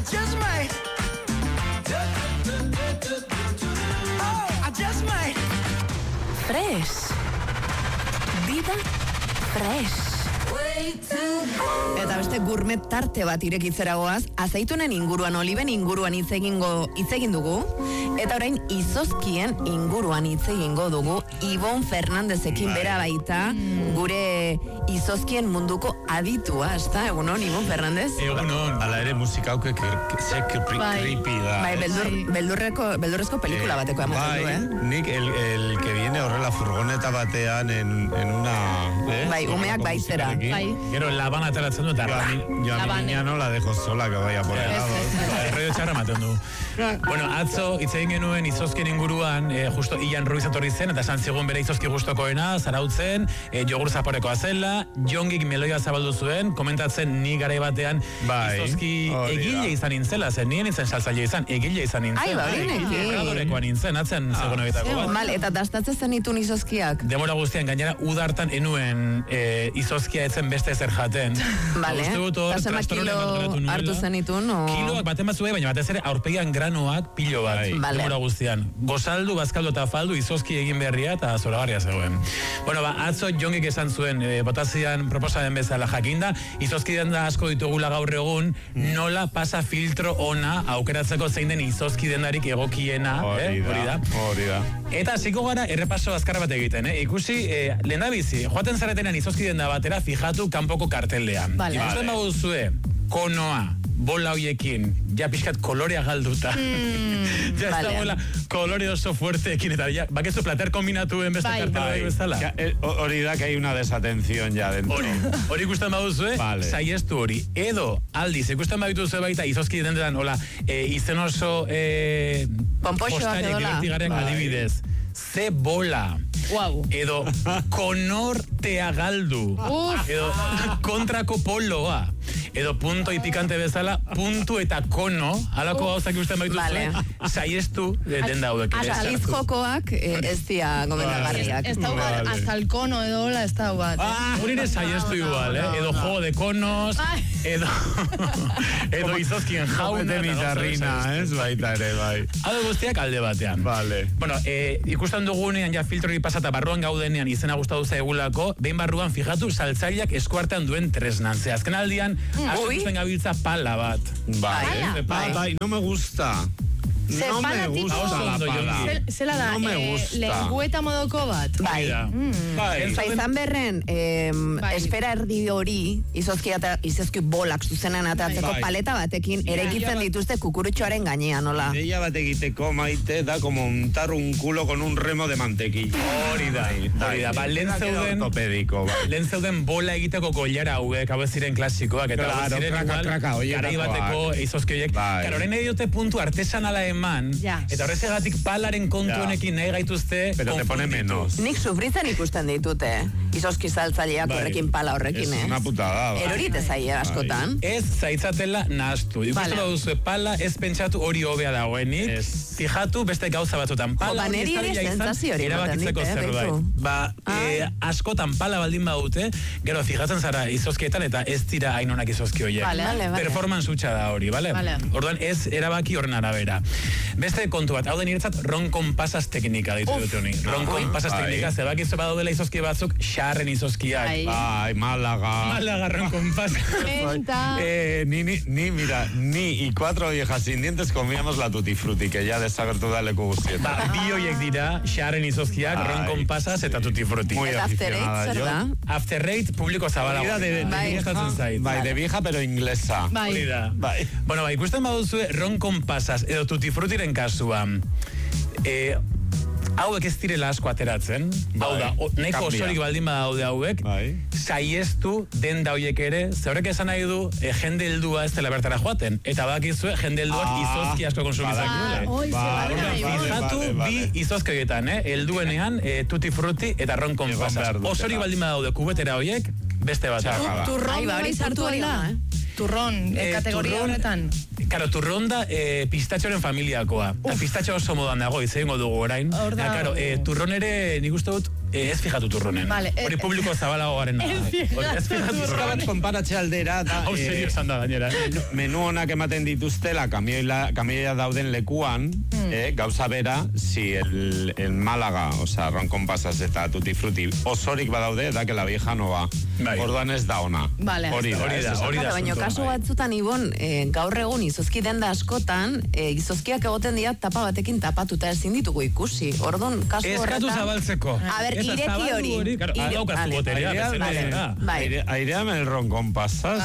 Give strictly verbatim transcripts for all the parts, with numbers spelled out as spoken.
just might. Oh, I just might. Fresh. Vida fresh. Eta beste gourmet tarte bat irekitzera goaz, azeitunen inguruan, oliben inguruan hitz egingo hitz egin dugu, eta orain izozkien inguruan hitz egingo dugu. Ibon Fernandezekin bera baita, gure izozkien munduko aditua, ezta? Egunon, Ibon Fernandez? Egunon. Ala ere musika hauke sek creepy da. Bai, beldur, beldurreko, beldurrezko pelikula bateko amaten du, eh? Nik el, el que viene horrela furgoneta batean en, en una... Eh? Bai, umeak baizera. Bai. Gero laban ateratzen du, eta yo a mi niña no la dejo sola que vaya por el lado. Erredio txarra maten du. Bueno, atzo, hitz egin genuen izozkien inguruan, eh, justo Ian Ruiz etorri zen, eta esan zigun bere izozki gustokoena, zarautzen, eh, jogur zaporekoa zela, Jongik meloia zabaldu zuen, komentatzen ni garai batean bai, izozki egile izan nintzela, zen nien izan saltzaile izan, egile izan nintzen. Ai, baurinekin. Radorekoa nintzen, atzen ah, zegoen egitako bat. Mal, eta dastatzen zen itun izozkiak? Demora guztian, gainera, udartan enuen eh, izozkia etzen beste ezer jaten. Bale, eta zema kilo hartu zen itun? O... Kiloak baten bat zuen, baina batez ere aurpegian granoak pilo bat. Vale. Demora guztian. Gozaldu, bazkaldu eta faldu, izozki egin berria eta zoragarria zegoen. Bueno, ba, atzo Jongik esan zuen, e, botazian proposamen bezala jakinda, izozki denda asko ditugula gaur egun, nola pasa filtro ona aukeratzeko zein den izozki dendarik egokiena. Hori eh? da. Hori da. Eta ziko gara errepaso azkar bat egiten, eh? Ikusi, eh, lehen da bizi, joaten zaretenan izozki denda batera, fijatu kanpoko karteldean. Vale. Ikusten vale. Baguzue, konoa, bola hoiekin, ja pixkat kolorea galduta. Mm, ja vale. Ez da bola kolore oso fuerteekin, eta ja, bakezu plater kombinatuen beste bai. Kartela bai. Bezala. Hori da, que hay una desatención ja dentro. Hori ikusten baguzue, vale. Saiestu hori. Edo, aldiz, ikusten bagituzue baita, izozki dendetan, hola, e, izen oso e, pompoxoak edola. Adibidez, ze bola. Wow. Edo konortea galdu. Uf. Edo kontrako poloa. Edo punto y picante bezala, puntu eta kono, halako gauzak ikusten baitu zuen, vale. Saiestu den daudek. Azaliz jokoak ez dia gomendagarriak. Ez da bat, azalkono edo hola ez da bat. Hori ere saiestu igual, eh? Edo juego de konos, edo edo izozkien jaun de bizarrina, ez baita ere, bai. Hau guztiak alde batean. Vale. Bueno, ikusten dugunean ja filtrori pasata barruan gaudenean izena gustatu zaigulako, behin barruan fijatu saltzaileak eskuartean duen tresnan. Ze azken aldian, asuntzen gabiltza pala bat. Bai, bai, no me gusta. No me gusta la pala. Zela da, no me gusta. Lengüeta modoko bat. Bai. Zaizan berren, espera erdi hori, izozki bolak zuzenan atatzeko paleta batekin, erekitzen dituzte kukurutxoaren gainean, nola? Ella bat egiteko, Maite, da como untar un culo con un remo de mantequilla. Hori da, hori da. Lehen zeuden, lehen zeuden bola egiteko goiara hauek, hau ez ziren klasikoak, eta hau ez ziren igual, garai bateko izozki horiek. Karoren ediote puntu artesanala man, ja. Eta horrezegatik palaren kontu honekin nahi gaituzte. Pero te pone menos. Nik sufritzen ikusten ditute, izozki saltzaileak horrekin pala horrekin, eh? Es una putada. Erorite zaie askotan. Ez zaitzatela nahastu. Ikusten baduzue pala, ez pentsatu hori hobea dagoenik. Fijatu beste gauza batzutan. Pala hori ez sentsazio hori erabakitzeko zerbait. Ba, askotan pala baldin badute, gero fijatzen zara izozkietan eta ez dira hainonak izozki horiek. Performance hutsa da hori, bale? Orduan ez erabaki horren arabera. Beste kontu bat, hau da niretzat ron konpasas teknika ditu dute honi. Ron konpasas teknika, zebakizu badaudela izozki batzuk, xarren izozkiak. Bai, Málaga. Málaga ron konpasas. eh, ni, ni, ni, mira, ni y cuatro viejas sin dientes comíamos la tutti frutti, que ya desagertu da leku guztietan. Ba, bi horiek dira, xarren izozkiak, ron konpasas eta tutti frutti. Muy aficionada yo. After Eight publiko zabalago. De, de, de vieja, bai, de vieja, pero inglesa. Bai. Bai. Bueno, bai, ikusten baduzue ron konpasas edo tutti frutiren kasuan. Eh, hauek ez direla asko ateratzen. Hau da, nahiko osorik baldin badaude hauek, saiestu denda horiek ere, ze horrek esan nahi du, e, jende heldua ez dela bertara joaten. Eta bakizue, jende helduak ah, izozki asko konsumitzak duele. Fijatu bi izozki horietan, eh? Helduenean, e, tutti frutti eta ron konpasas. Osorik baldin badaude kubetera horiek, beste bat. Turron bai sartu da, turron, eh, kategoria horretan. Karo, turron da eh, pistatxoren familiakoa. Eta pistatxo oso modan dago, izango dugu orain. Claro, eh, turron ere, nik uste dut, eh, ez fijatu turronen. Vale, Hori eh, publiko zabalago garen Ez fijatu Ez fijatu turronen. turronen. Konparatxe aldera da... Hau serio esan da gainera. Menu, menu honak ematen dituztela kamioila, kamioia dauden lekuan, Mm. eh, gauza bera, si el, el Málaga, o sea, Roncon Pasas eta Tutti Frutti osorik badaude, da que la vieja no va. Bai. Orduan ez da ona. Vale. Hori da, Hori da, ez hori da. Claro, baina asuntoa. kasu batzutan, Ibon, eh, gaur egun izozki denda askotan, eh, izozkiak egoten dira tapa batekin tapatuta ezin ditugu ikusi. Orduan, kasu Eskatu horretan... zabaltzeko. A ber, Eza, ireki zabaldu hori. Claro, Ire- daukazu vale. boterea, Airea, bezene vale. da. Bai. Aire, aireame el Roncon Pasas.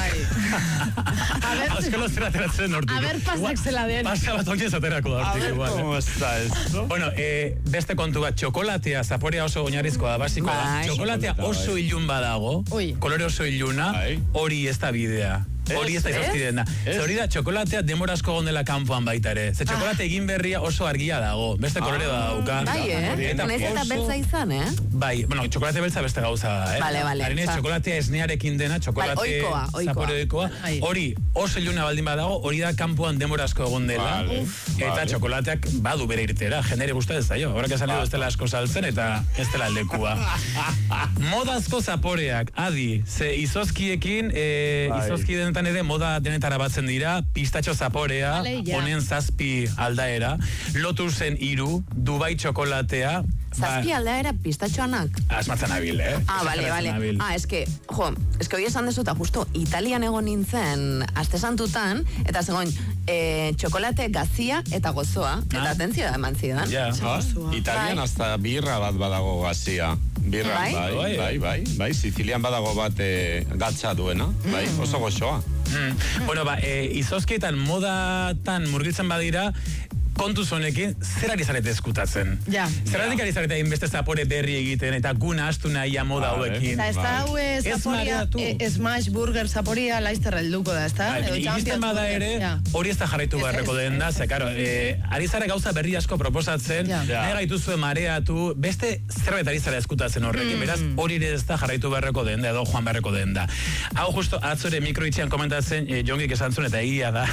A ver, Azkalo zera ateratzen hortik. A ber, pasak zela den. Pasa bat oinez aterako da A hortik ver, igual. ¿cómo está esto? Bueno, eh, beste kontu bat, txokolatea, zaporea oso oinarrizkoa da, basikoa da. Bai. Txokolatea Txokolata, oso bai. ilun badago, Ui. kolore oso iluna, Bai. hori ez da bidea. Hori ez da Ez? izozki dena. Ez? Ze hori da, txokolatea denbora asko gondela kanpoan baita ere. Ze txokolate egin berria oso argia dago. Beste kolore da dauka. Bai, eh? Eta Naiz eta oso- beltza izan, eh? Bai, bueno, txokolate beltza beste gauza da, eh? Vale, vale, Harinez, sa- txokolatea esnearekin dena, txokolate... Bai, ohikoa, ohikoa. zapore ohikoa. Bai. Hori, oso iluna baldin badago, hori da kanpoan denbora asko egon dela. Vale, Eta vale. txokolateak badu bere irtera, jenere gusta ez zaio. Horrek esan edo ez dela asko saltzen eta ez dela lekua. Modazko zaporeak, adi, ze izozkiekin, e, Bai. izozki denetan ere moda denetara batzen dira, pistatxo zaporea, Vale, ja. honen zazpi aldaera, Lotusen hiru, Dubai txokolatea, Zazpi aldaera pistatxoanak. asmatzen nabil, eh? Ah, vale, Exageratzen vale. nabil. Ah, eske, jo, eske hori esan dezu, eta justo Italian egon nintzen aste santutan, eta zegoen eh, txokolate gazia eta gozoa, eta Ah. atentzio da eman zidan. Ja. Ah, Italian Bai. hasta birra bat badago gazia. Birra, Bai? bai, Bai. bai, bai, bai, Sicilian badago bat eh, gatza duena, bai, oso goxoa. Mm. Bueno, ba, e, izozkietan modatan murgiltzen badira, kontuz honekin, zer ari zarete eskutatzen? Ja. Zeratik ari zarete hainbeste zapore berri egiten, eta guna astu nahia moda Vale. hauekin. Eta ez da hau Ez zaporia, mareatu. e, smash burger zaporia laizter helduko da, ez da? Bai, Edo iristen Champions bada Burger, ere, ja. hori ez da jarraitu Ez, beharreko ez, den da, ez, ze, karo, e, ari zara gauza berri asko proposatzen, Ja. Ja. nahi gaituzue mareatu, beste zerbait ari zara eskutatzen horrekin, beraz, hori ere ez da jarraitu beharreko den da, edo joan beharreko den da. Hau justo, atzore mikroitxean komentatzen, e, jongik esan zuen, eta egia da.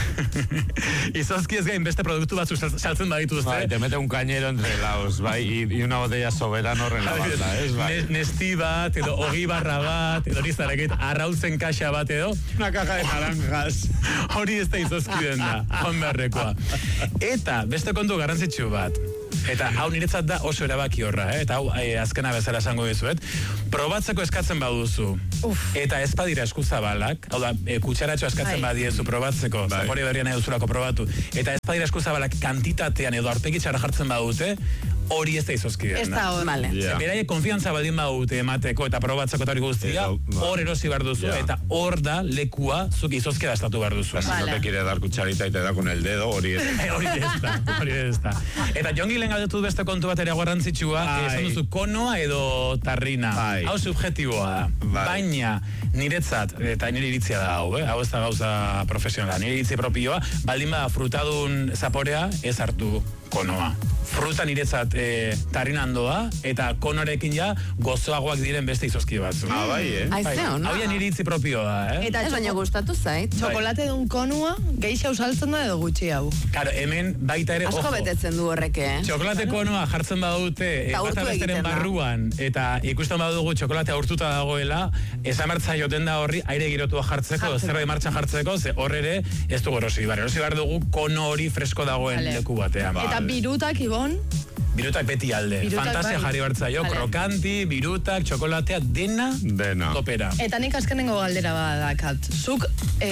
Izozki ez gain beste produktu batzu sal- saltzen badituzte. Bai, te mete un cañero entre laos, bai, y, y una botella soberano horren la banda, ez, bai. Ne- Nesti bat, edo ogi barra bat, edo hori zarekit, arrautzen kaxa bat edo, Una caja de naranjas. hori ez da izozki den da, joan beharrekoa. Eta, beste kontu garrantzitsu bat, eta hau niretzat da oso erabaki horra, eh? Eta hau eh, azkena bezala esango dizuet, probatzeko eskatzen baduzu, eta ez badira eskuzabalak, hau da, e, kutsaratxo eskatzen Bai. badiezu probatzeko, Bai. zapore berrian nahi duzulako probatu, eta ez badira eskuzabalak kantitatean edo arpegitxara jartzen badute, hori ez da izozki Ez dena. da hor. Vale. Ja. Beraiek konfiantza baldin badute emateko eta probatzeko eta hori guztia, Edo, ba. hor erosi behar duzu, Ja. eta hor da lekua zuk izozkia dastatu behar duzu. Si no Vale. te quiere dar cucharita y te da con el dedo, hori ez. Eh, hori ez da, hori ez da. Eta jongi lehen galdetu beste kontu bat ere garrantzitsua, Bai. eh, esan duzu konoa edo tarrina. Bai. Hau subjektiboa da. Bai. Baina niretzat, eta nire iritzia da hau, eh? Hau ez da gauza profesionala, nire iritzi propioa, baldin bada frutadun zaporea, ez hartu konoa. Fruta niretzat eh, tarrinandoa, eta konorekin ja gozoagoak diren beste izozki batzu. Ah, bai, eh? Aize, ona. Hau ja nire iritzi propioa, eh? Eta Ez baina txoko- gustatu zait. txokolate dun konua, gehiago saltzen da edo gutxi hau. Claro, hemen baita ere, Asko ojo, betetzen du horrek, eh? txokolate konoa jartzen badute e, Eta urtu bata besteren egiten da. barruan eta ikusten badugu txokolatea urtuta dagoela, esan martza joten da horri aire girotua jartzeko, Jartzeko. zerbait martxan jartzeko, ze hor ere ez du erosi bar. Erosi behar dugu kono hori fresko dagoen Vale. leku batean. Ba. Eta Vale. birutak, Ibon, Birutak beti alde. Birutak Fantasia bai. jarri bartzaio, Vale. krokanti, birutak, txokolatea, dena Dena. topera. eta nik azkenengo galdera badakat. Zuk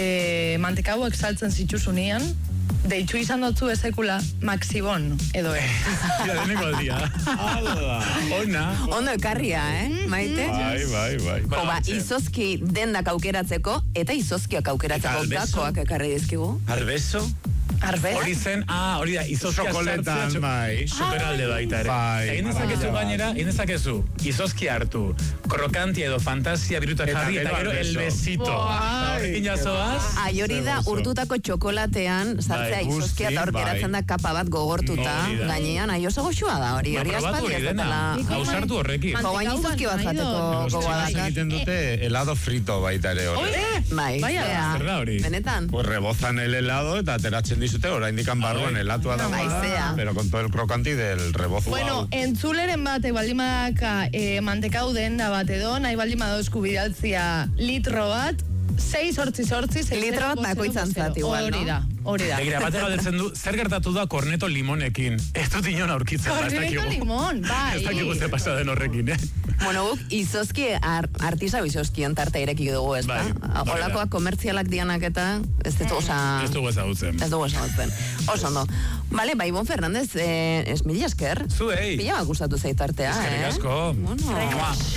e, mantekauak saltzen zituzunean, deitu izan dutzu ezekula Maxibon, edo ez. Mira, deneko aldia. Ala. Ona. Ondo ekarria, eh? Maite? Bai, bai, bai. Jo, ba, Balantze. izozki dendak aukeratzeko, eta izozkiak aukeratzeko Eta albezo? gakoak ekarri dizkigu. Albeso? Arbez? Hori zen, ah, hori da, izozkia Txokoletan, sartzea, txo- bai. Superalde baita ere. Bai, Egin dezakezu bai. gainera, egin dezakezu, izozki hartu, krokantia edo fantasia biruta Eta jarri, eta gero gero el albeso. besito. Eta horrekin jazoaz, Ai, hori da, Zer gozo. urtutako txokolatean, sartzea Bai, izozkia eta hor guzti, geratzen bai. da kapa bat gogortuta, Hori da. gainean, ai oso goxua da hori, ba, hori probatu aspaldi hori ez dena, dela. hausartu horrekin. Man- Jo, baina izozki bat Mantekau jateko nahi gogoa Bai. dakat. Egiten dute helado frito baita ere hori. Bai, Bai, zea. zer da hori? Benetan. Pues rebozan el helado eta ateratzen dizute, orain dikan barruan helatua da. Haizea. Pero con todo el crocanti del rebozo. Bueno, hau. entzuleren bat, ebaldimaka eh, mantekau denda bat edo, nahi baldima dauzku bidaltzia litro bat, sei sortzi sortzi, litro bat bakoitzan zat igual, no? Hori da, hori da. Begira, bate galdetzen du, zer gertatu da korneto limonekin? Ez dut inon aurkitzen. Korneto limon, bai. Ez dakik guzti pasa den horrekin, eh? Bueno, guk izozki, ar, artisa bizozkien tarte ireki dugu, ez da? Bai, Olakoak komertzialak dianak eta ez dut, osa... Ez dugu ezagutzen. Ez dugu ezagutzen. Oso ondo. Vale, bai, Bon Fernandez, eh, ez mila esker. Zuei. Pila bak gustatu zait artea, eh? Eskerrik asko. Bueno.